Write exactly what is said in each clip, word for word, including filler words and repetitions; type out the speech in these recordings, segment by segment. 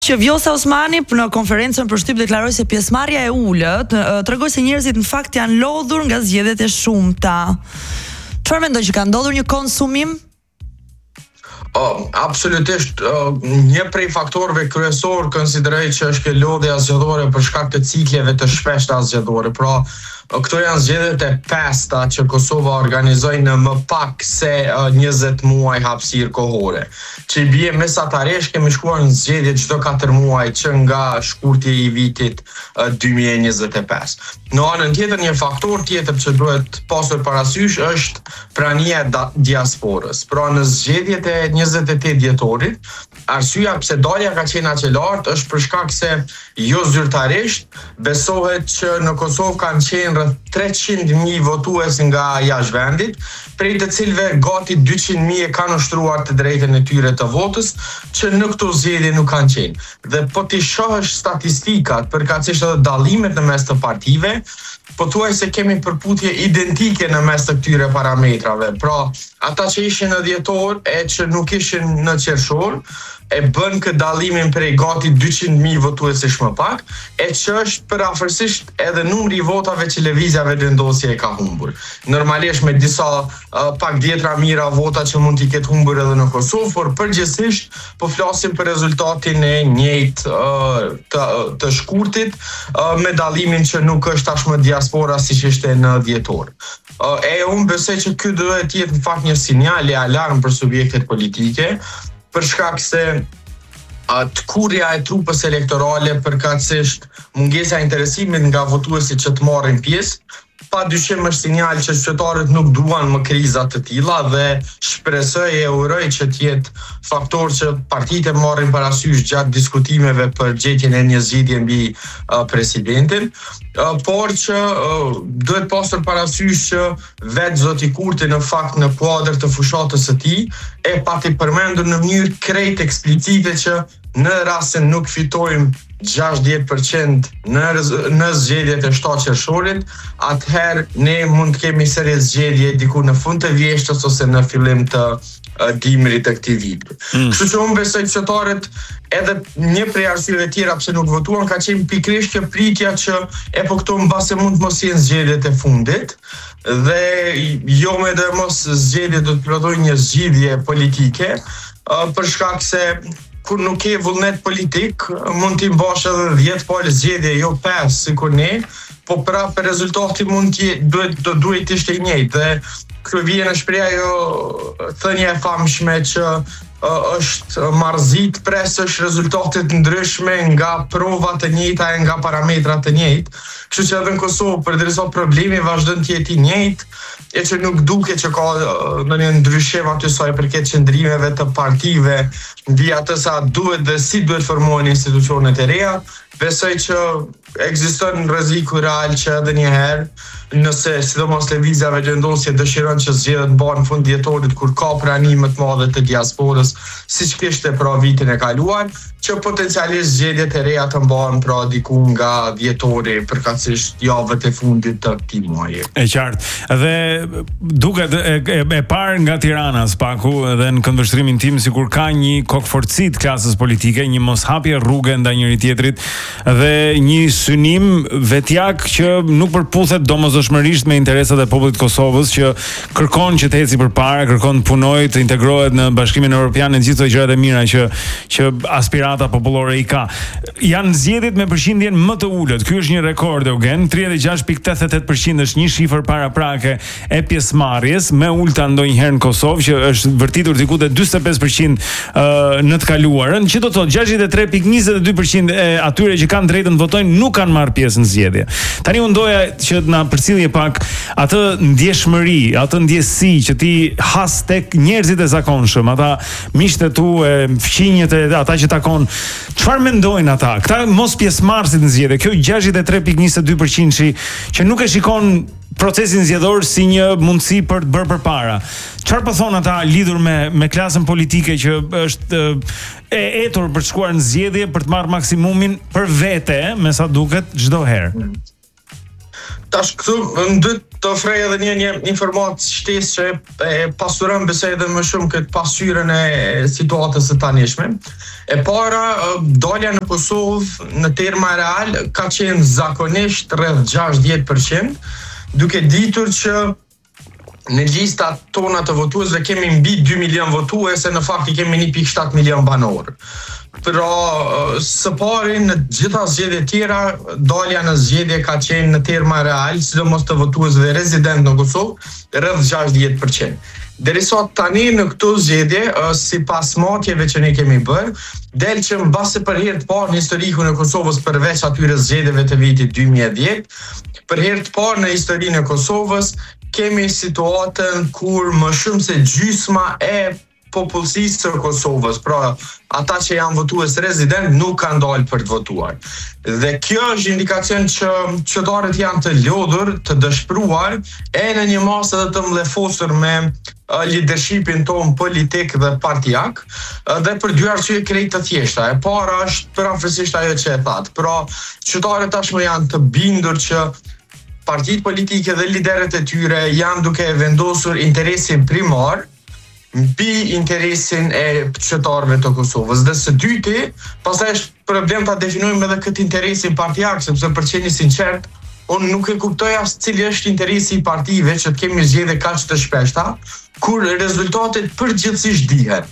që Vjosa Osmani në konferencën për shtyp deklaroi se pjesëmarrja e ulët tregoi se njerëzit në fakt janë lodhur nga zgjedhjet e shumta. Çfarë mendon që ka ndodhur një konsumim? Oh, absolutisht uh, një prej faktorëve kryesor konsideroj që është kjo lodhja zgjedhore për shkak të cikleve të shpeshta zgjedhore. Pra, këto janë zgjedhjet e pesta që Kosova organizoi në më pak se uh, njëzet muaj hapësirë kohore. Që i bie mesatarisht kemi shkuar në zgjedhje çdo katër muaj që nga shkurtja i vitit uh, dy mijë e njëzet e pesë. Në anën tjetër, një faktor tjetër që duhet pasur parasysh është prania e diasporës. Pra, në zgjedhjet e njëzet e tetë dhjetorit, arsyeja pse dalja ka qenë aq e lartë është për shkak se jo zyrtarisht besohet që në Kosovë kanë qenë rreth treqind mijë votues nga jashtë vendit, prej të cilëve gati dyqind mijë kanë ushtruar të drejtën e tyre të votës, që në këto zgjedhje nuk kanë qenë. Dhe po ti shohësh statistikat, përkatësisht edhe dallimet në mes të partive, po thuaj se kemi përputhje identike në mes të këtyre parametrave. Pra, ata që ishin në dhjetor e që nuk ishin në qershor, e bën këtë dallimin prej gati dyqind mijë votuesish më pak, e që është përafërsisht edhe numri i votave që lëvizjave vendosje e ka humbur. Normalisht me disa uh, pak dhjetra mijëra vota që mund t'i ketë humbur edhe në Kosovë, por përgjithsisht po flasim për rezultatin e njëjtë uh, të, të shkurtit, uh, me dallimin që nuk është tashmë diaspora siç ishte në dhjetor. Uh, e unë besoj që ky duhet të jetë në fakt një sinjal e alarm për subjektet politike, për shkak se të kurja e trupës elektorale përkatësisht mungesa e interesimit nga votuesit që të marrin pjesë, pa dyshim është sinjal që qytetarët nuk duan më kriza të tilla dhe shpresoj e uroj që të jetë faktor që partitë marrin parasysh gjatë diskutimeve për gjetjen e një zgjidhje mbi uh, presidentin, uh, por që uh, duhet pasur parasysh që vetë zoti Kurti në fakt në kuadër të fushatës së tij e pati përmendur në mënyrë krejt eksplicite që në rast se nuk fitojmë gjashtëdhjetë përqind në, në zgjedhjet e shtatë qershorit, atëherë ne mund të kemi seri zgjedhje diku në fund të vjeshtës ose në fillim të uh, dimrit të këtij viti. Mm. Kështu që unë besoj qytetarët edhe një prej arsyeve tjera pse nuk votuan ka qenë pikërisht kjo pritja që e po këto mbase mund të mos jenë zgjedhjet e fundit dhe jo me dhe mos zgjedhjet do të plotojnë një zgjidhje politike uh, për shkak se kur nuk ke vullnet politik, mund t'i mbash edhe dhjetë palë zgjedhje, jo pesë, sikur ne, po prapë rezultati mund t'i duhet do duhet ishte i njëjtë. Dhe kjo vjen në shpreha jo thënia e famshme që uh, është marzit presësh rezultate të ndryshme nga prova të njëjta e nga parametra të njëjtë. Kështu që edhe në Kosovë, përderisa problemi vazhdon të jetë i njëjtë, e që nuk duket që ka në një ndryshim aty sa i përket qëndrimeve të partive mbi atë sa duhet dhe si duhet formohen institucionet e reja, besoj që ekziston rreziku real që edhe një herë, nëse sidomos lëvizjave vendosje dëshiron që zgjedhjet bëhen në fund dhjetorit kur ka pranime të mëdha të diasporës, siç kishte pra vitin e kaluar, që potencialisht zgjedhjet e reja të bëhen pra diku nga dhjetori përkatësisht javët e fundit të këtij muaji. E qartë. Dhe duket e, e, e parë nga Tirana spaku dhe në këndvështrimin tim sikur ka një kokforcit klasës politike, një moshapje rruge ndaj njëri tjetrit dhe një synim vetjak që nuk përputhet domosdoshmërisht me interesat e popullit të Kosovës që kërkon që të eci përpara, kërkon të punojë, të integrohet në Bashkimin Evropian e gjithë ato gjërat e mira që që aspirata popullore i ka. Janë zgjedhjet me përqindjen më të ulët. Ky është një rekord, Eugen, tridhjetë e gjashtë pikë tetëdhjetë e tetë përqind është një shifër paraprake e pjesëmarrjes, më ulta ndonjëherë në Kosovë që është vërtitur diku te dyzet e pesë përqind uh, në të kaluarën, që do të thotë gjashtëdhjetë e tre pikë njëzet e dy përqind e atyre që kanë drejtën të votojnë nuk kanë marrë pjesë në zgjedhje. Tani unë doja që na përcjellje pak atë ndjeshmëri, atë ndjesi që ti has tek njerëzit e zakonshëm, ata miqtë tu, e fqinjet e ata që takon. Çfarë mendojnë ata? Këta mos pjesëmarrësit në zgjedhje. Kjo gjashtëdhjetë e tre pikë njëzet e dy përqind që, që nuk e shikon procesin zgjedhor si një mundësi për të bërë përpara. Çfarë po thon ata lidhur me me klasën politike që është e etur për të shkuar në zgjedhje për të marrë maksimumin për vete, me sa duket çdo herë? Tash këtu më dyt të ofroj edhe një, një informatë shtesë që e pasuron besoj edhe më shumë këtë pasqyrën e situatës së tanishme. E para, dalja në Kosovë në terma real ka qenë zakonisht rreth gjashtëdhjetë përqind, duke ditur që në lista tona të votuesve kemi mbi dy milion votuese, në fakt i kemi një pikë shtat milion banor. Pra, së pari në gjitha zgjedhjet tjera, dalja në zgjedhje ka qenë në terma real, sidomos të votuesve rezident në Kosovë, rreth gjashtëdhjetë përqind. Derisa tani në këto zgjedhje, sipas matjeve që ne kemi bërë, del që mbase për herë të parë në historikun e Kosovës përveç atyre zgjedhjeve të vitit dy mijë e dhjetë, për herë të parë në historinë e Kosovës kemi situatën kur më shumë se gjysma e popullsisë së Kosovës, pra ata që janë votues rezident nuk kanë dalë për të votuar. Dhe kjo është indikacion që qytetarët janë të lodhur, të dëshpëruar, e në një masë edhe të mlefosur me uh, leadershipin ton politik dhe partijak, uh, dhe për dy arsye krejt të thjeshta. E para është përafërsisht ajo që e thatë. Pra, qytetarët tashmë janë të bindur që partitë politike dhe liderët e tyre janë duke vendosur interesin primar mbi interesin e qytetarëve të Kosovës. Dhe së dyti, pastaj është problem ta definojmë edhe këtë interesin partijak, sepse për qenë sinqert, unë nuk e kuptoj as cili është interesi i partive që të kemi zgjedhje kaq të shpeshta, kur rezultatet përgjithsisht dihen.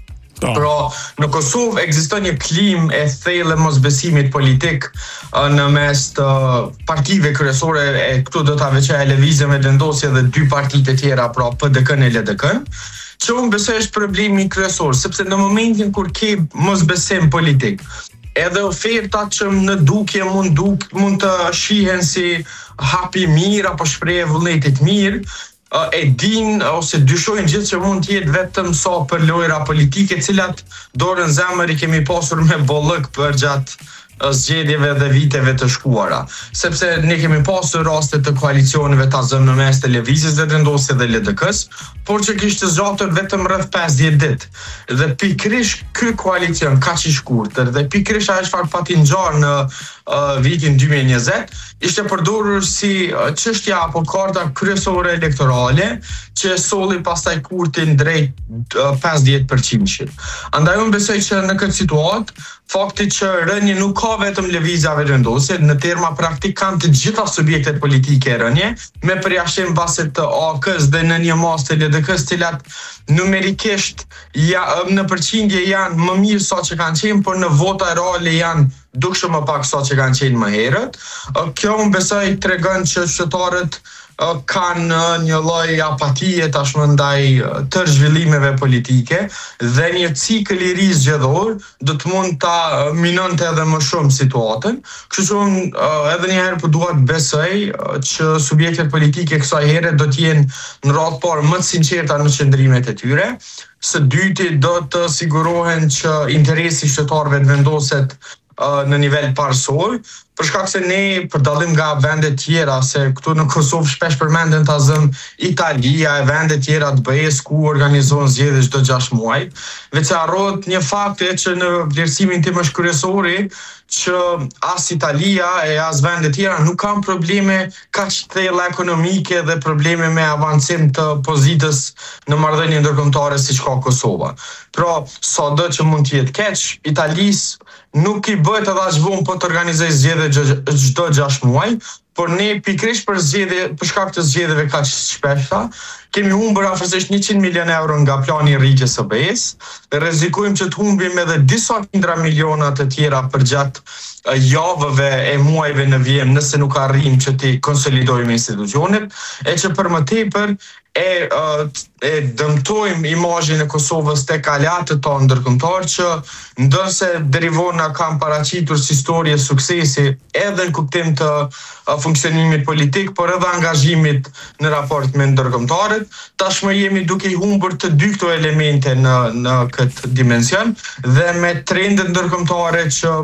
Pra, në Kosovë ekziston një klim e thellë e mosbesimit politik në mes të partive kryesore, e këtu do ta veçoj lëvizjen me vendosje dhe dy partitë e tjera, pra P D K-n e L D K-n, që unë besoj është problemi kryesor, sepse në momentin kur ke mosbesim politik, edhe ofertat që në dukje mund, duk, mund të shihen si hapi mirë apo shprehje vullnetit mirë, e din ose dyshojnë gjithë që mund të jetë vetëm sa për lojra politike, cilat dorën zemër i kemi pasur me bollëk për gjatë zgjedhjeve dhe viteve të shkuara. Sepse ne kemi pasur raste të koalicioneve ta zëmë në mes të lëvizjes dhe vendosje dhe L D K-s, por që kishte zgjatur vetëm rreth pesëdhjetë ditë. Dhe pikërisht ky koalicion kaq i shkurtër dhe pikërisht ajo çfarë pati ngjarë në uh, vitin dy mijë e njëzet, ishte përdorur si uh, çështja apo karta kryesore elektorale që solli pastaj kurtin drejt uh, pesëdhjetë përqind. Andaj unë besoj që në këtë situatë fakti që rënje nuk ka vetëm lëvizjave vendosje, në terma praktik kanë të gjitha subjektet politike rënje, me përjashtim baset të A K-s dhe në një mas të L D K-s, cilat numerikisht ja, në përqindje janë më mirë sa që kanë qenë, por në vota reale janë dukshëm më pak sa që kanë qenë më herët. Kjo unë besoj tregon që qytetarët kanë një lloj apatie tashmë ndaj të zhvillimeve politike dhe një cikël i ri zgjedhor do të mund ta minonte edhe më shumë situatën. Kështu që unë edhe një herë po dua të besoj që subjektet politike kësaj here do të jenë në radhë parë më të sinqerta në qëndrimet e tyre. Së dyti do të sigurohen që interesi i qytetarëve të vendoset në nivel parësor, për shkak se ne, për dallim nga vende tjera, se këtu në Kosovë shpesh përmenden ta zëm Italia e vende tjera të B E-s ku organizohen zgjedhje çdo gjashtë muaj, veç harrohet një fakt që në vlerësimin tim është kryesori që as Italia e as vende tjera nuk kanë probleme kaq të thella ekonomike dhe probleme me avancim të pozitës në marrëdhënie ndërkombëtare siç ka Kosova. Pra, sado që mund të jetë keq, Italisë nuk i bëhet edhe aq vonë po të organizojë zgjedhje çdo gjashtë muaj, por ne pikërisht për zgjedhje, për shkak të zgjedhjeve kaq shpeshta, kemi humbur afërsisht njëqind milion euro nga plani i rritjes së B E-s, dhe rrezikojmë që të humbim edhe disa qindra miliona të tjera përgjatë javëve e muajve në vijim nëse nuk arrijmë që të konsolidojmë institucionet, e që për më tepër e, e dëmtojmë imazhin e Kosovës tek aleatët tonë ndërkombëtar që ndonse derivon nga kanë paraqitur si histori e suksesi edhe në kuptim të funksionimit politik, por edhe angazhimit në raport me ndërkombëtarët, tashmë jemi duke i humbur të dy këto elemente në në këtë dimension dhe me trendet ndërkombëtare që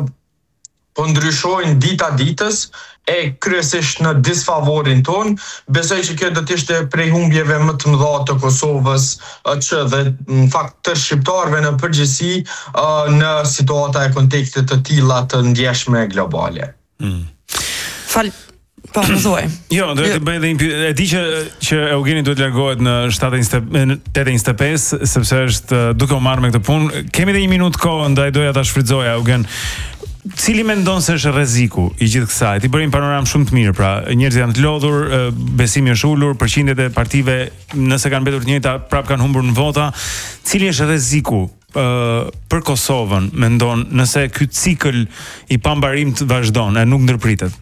po ndryshojnë dita ditës e kryesisht në disfavorin ton, besoj që kjo do të ishte prej humbjeve më të mëdha të Kosovës që dhe në fakt të shqiptarëve në përgjithësi në situata e kontekstit të tilla të ndjeshme globale. Mm. Fal Po, më thuaj. Jo, do të bëj edhe një pyetje. E di që që Eugeni duhet të largohet në tetë e njëzet e pesë sepse është duke u marrë me këtë punë. Kemi edhe një minutë kohë, ndaj doja ta shfrytzoja Eugen. Cili mendon se është rreziku i gjithë kësaj? Ti bëri një panoramë shumë të mirë, pra njerëzit janë të lodhur, besimi është ulur, përqindjet e partive nëse kanë mbetur të njëjta, prap kanë humbur në vota. Cili është rreziku uh, për Kosovën, mendon, nëse ky cikël i pambarimt vazhdon e nuk ndërpritet?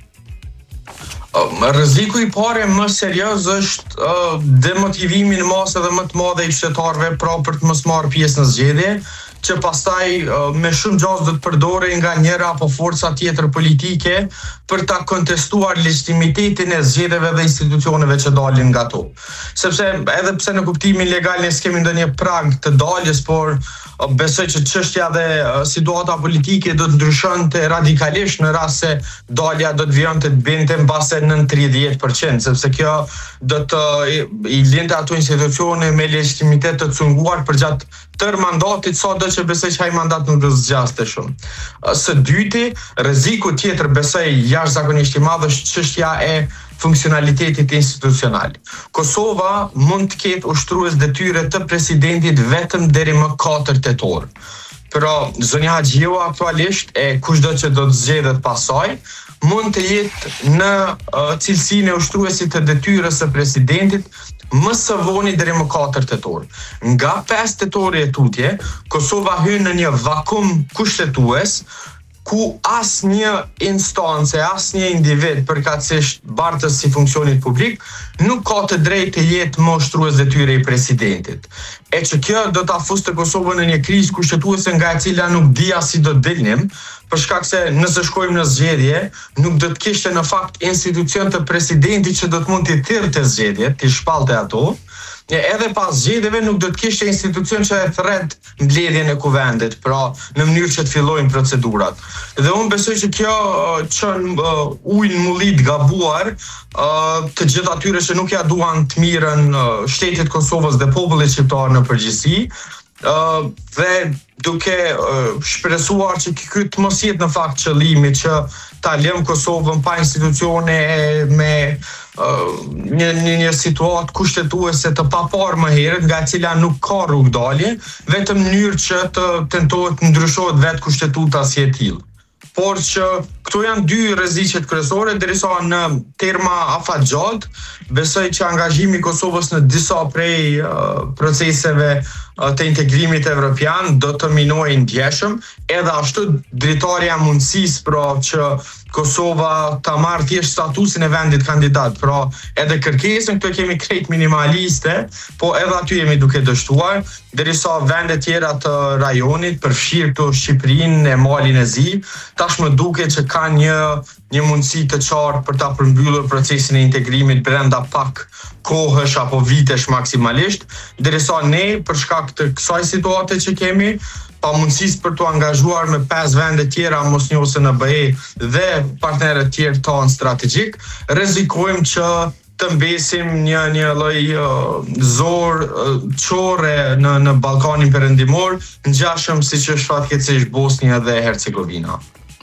Rreziku i parë më serioz është uh, demotivimi në masë edhe më të madhe i qytetarëve pra për të mos marrë pjesë në zgjedhje, që pastaj uh, me shumë gjasë do të përdore nga njëra apo forca tjetër politike për ta kontestuar legitimitetin e zgjedhjeve dhe institucioneve që dalin nga to. Sepse edhe pse në kuptimin legal ne s'kemi ndonjë prag të daljes, por uh, besoj që çështja dhe uh, situata politike do të ndryshonte radikalisht në rast se dalja do të vjonte të binte mbase në tridhjetë përqind, sepse kjo do të i, i linte ato institucione me legitimitet të cunguar për gjatë tërë mandatit, sa do që besoj që ai mandat nuk do të zgjaste shumë. Së dyti, rreziku tjetër besoj jashtëzakonisht i madh është çështja e funksionalitetit institucional. Kosova mund të ketë ushtrues detyre të presidentit vetëm deri më katër tetor. Pra, zonja Haxhiu aktualisht e kushdo që do të zgjedhet pas saj, mund të jetë në uh, cilësinë e ushtruesit të detyrës së presidentit më së voni deri më katër tetor. Nga pesë tetori e tutje, Kosova hyn në një vakum kushtetues ku asnjë instancë, asnjë individ përkatësisht bartës si funksionit publik nuk ka të drejtë të jetë më ushtrues detyre i presidentit. E që kjo do ta fuste Kosovën në një krizë kushtetuese nga e cila nuk dija si do të dilnim, për shkak se nëse shkojmë në zgjedhje, nuk do të kishte në fakt institucion të presidentit që do të mund t'i thirrte zgjedhjet, t'i shpallte ato. Edhe pas zgjedhjeve nuk do të kishte institucion që e thret mbledhjen e kuvendit, pra në mënyrë që të fillojnë procedurat. Dhe unë besoj që kjo çon uh, ujë në mullit gabuar uh, të gjithë atyre që nuk ja duan të mirën uh, shtetit Kosovës dhe popullit shqiptar në përgjithësi. Uh, dhe duke uh, shpresuar që ky të mos jetë në fakt qëllimi që ta lëm Kosovën pa institucione me uh, një, një, një situatë kushtetuese të paparë më herët, nga e cila nuk ka rrugdalje, vetëm në mënyrë që të tentohet të ndryshohet vetë kushtetuta si e tillë. Por që këto janë dy rreziqet kryesore, derisa në terma afatgjat, besoj që angazhimi i Kosovës në disa prej uh, proceseve uh, të integrimit evropian do të minojë ndjeshëm, edhe ashtu dritarja mundësisë pra që Kosova ta marrë thjesht statusin e vendit kandidat, pra edhe kërkesën këto kemi krejt minimaliste, po edhe aty jemi duke dështuar, derisa vende tjera të rajonit, përfshirë këto Shqipërinë e Malin e Zi, tashmë duket që ka një një mundësi të qartë për ta përmbyllur procesin e integrimit brenda pak kohësh apo vitesh maksimalisht, derisa ne për shkak të kësaj situate që kemi, pa mundësisë për të angazhuar me pesë vende tjera mosnjose në B E dhe partnerët tjerë tanë strategjik, rrezikojmë që të mbesim një një lloj uh, zor uh, çore në në Ballkanin Perëndimor, ngjashëm siç është fatkeqësisht Bosnia dhe Hercegovina.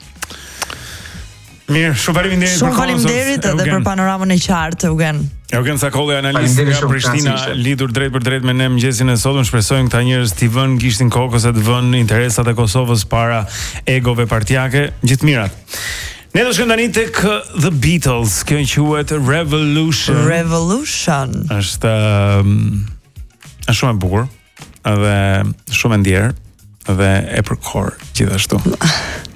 Mirë, shumë faleminderit. Shumë faleminderit edhe për panoramën e qartë, Eugen. Eugen Sakolli, analist nga Prishtina, lidhur drejt për drejt me ne mëngjesin e sotëm. Shpresojmë këta njerëz t'i vënë gishtin kokës e të vënë interesat e Kosovës para egove partijake. Gjithë mirat. Ne do shkojmë tani tek The Beatles, kjo quhet Revolution. Revolution. Është është shumë e bukur, edhe shumë e ndjerë, dhe e përkor gjithashtu.